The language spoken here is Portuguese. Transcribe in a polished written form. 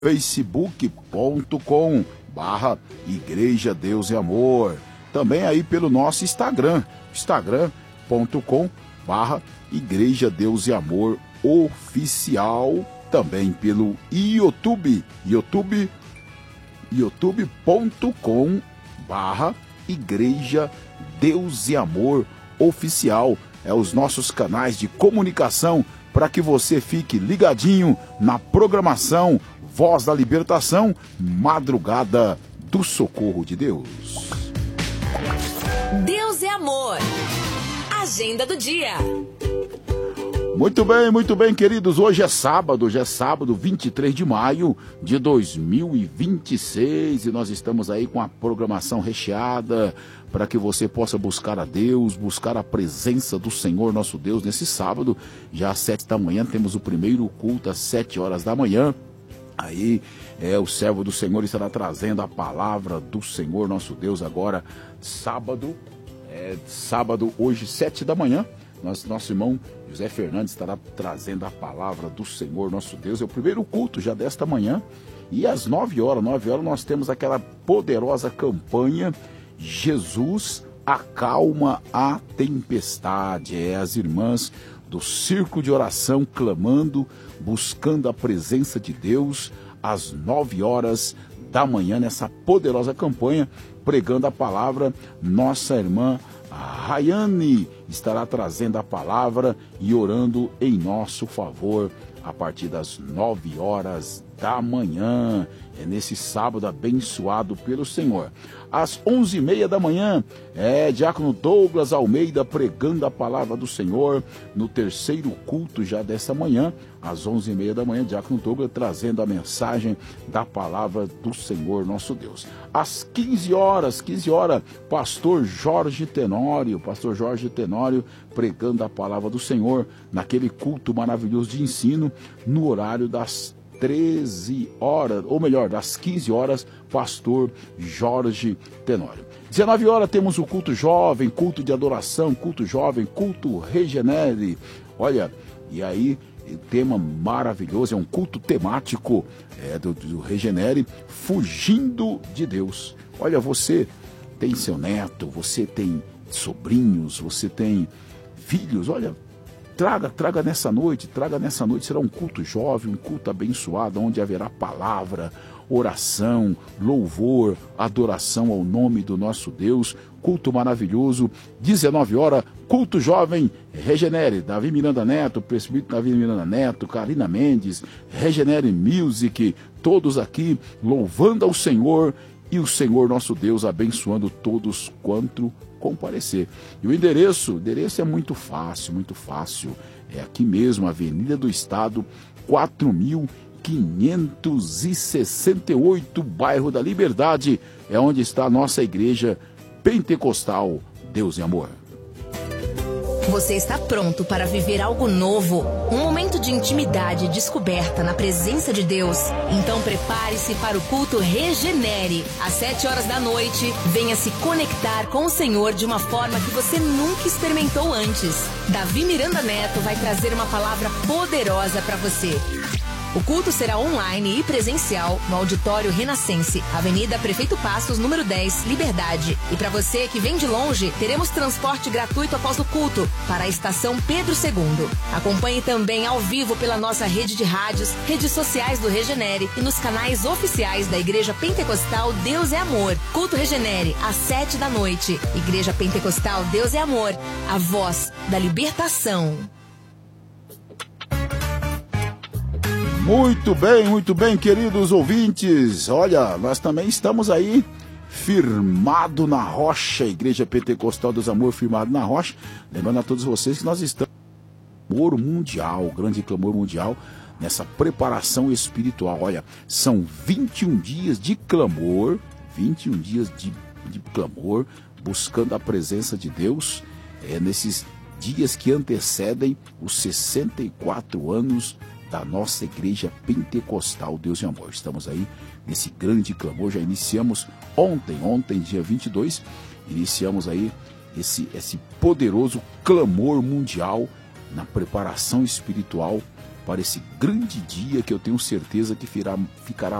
facebook.com/Igreja Deus e Amor. Também aí pelo nosso Instagram, instagram.com/Igreja Deus e Amor Oficial. Também pelo YouTube, youtube.com/Igreja Deus e Amor Oficial. É os nossos canais de comunicação para que você fique ligadinho na programação Voz da Libertação, Madrugada do Socorro de Deus. Deus é Amor. Agenda do dia. Muito bem, queridos. Hoje é sábado, 23 de maio de 2026 e nós estamos aí com a programação recheada para que você possa buscar a Deus, buscar a presença do Senhor nosso Deus nesse sábado. Já às 7 da manhã temos o primeiro culto às 7 horas da manhã. Aí o servo do Senhor estará trazendo a palavra do Senhor nosso Deus agora, sábado, hoje 7 da manhã. Nosso irmão José Fernandes estará trazendo a palavra do Senhor nosso Deus. É o primeiro culto já desta manhã. E às 9 horas nós temos aquela poderosa campanha Jesus acalma a tempestade. As irmãs do Círculo de Oração clamando, buscando a presença de Deus às 9 horas da manhã nessa poderosa campanha, pregando a palavra. Nossa irmã Rayane estará trazendo a palavra e orando em nosso favor a partir das 9 horas da manhã. É nesse sábado abençoado pelo Senhor. Às 11h30 da manhã, Diácono Douglas Almeida pregando a palavra do Senhor no terceiro culto já dessa manhã. Às 11h30 da manhã, Diácono Douglas trazendo a mensagem da palavra do Senhor nosso Deus. Às 15 horas, Pastor Jorge Tenório pregando a palavra do Senhor naquele culto maravilhoso de ensino no horário das 13 horas, ou melhor, das 15 horas, Pastor Jorge Tenório. 19 horas temos o culto jovem, culto de adoração, culto jovem, culto Regenere. Olha, e aí, tema maravilhoso, é um culto temático do Regenere, fugindo de Deus. Olha, você tem seu neto, você tem sobrinhos, você tem filhos, olha, traga nessa noite, será um culto jovem, um culto abençoado, onde haverá palavra, oração, louvor, adoração ao nome do nosso Deus, culto maravilhoso. 19 horas, culto jovem, Regenere, Davi Miranda Neto, presbítero Davi Miranda Neto, Karina Mendes, Regenere Music, todos aqui louvando ao Senhor e o Senhor nosso Deus abençoando todos quanto comparecer. E o endereço é muito fácil. É aqui mesmo, Avenida do Estado, 4568, bairro da Liberdade, é onde está a nossa igreja pentecostal Deus e Amor. Você está pronto para viver algo novo? Um momento de intimidade e descoberta na presença de Deus? Então prepare-se para o culto Regenere. Às 7 horas da noite, venha se conectar com o Senhor de uma forma que você nunca experimentou antes. Davi Miranda Neto vai trazer uma palavra poderosa para você. O culto será online e presencial no Auditório Renascense, Avenida Prefeito Passos, número 10, Liberdade. E para você que vem de longe, teremos transporte gratuito após o culto para a Estação Pedro II. Acompanhe também ao vivo pela nossa rede de rádios, redes sociais do Regenere e nos canais oficiais da Igreja Pentecostal Deus é Amor. Culto Regenere, às 7 da noite. Igreja Pentecostal Deus é Amor, a voz da libertação. Muito bem, queridos ouvintes. Olha, nós também estamos aí firmado na rocha, Igreja Pentecostal Deus Amor, firmado na rocha. Lembrando a todos vocês que nós estamos no clamor mundial, grande clamor mundial, nessa preparação espiritual. Olha, são 21 dias de clamor, 21 dias de clamor, buscando a presença de Deus, nesses dias que antecedem os 64 anos da nossa Igreja Pentecostal Deus e Amor. Estamos aí nesse grande clamor, já iniciamos ontem, dia 22, iniciamos aí esse poderoso clamor mundial na preparação espiritual para esse grande dia que eu tenho certeza que ficará